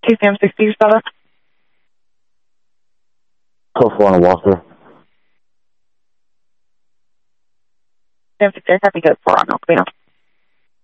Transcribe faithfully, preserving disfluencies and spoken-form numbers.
T C M sixty seven. Code four on Walker. T C M sixty, copy, good, four on El Camino.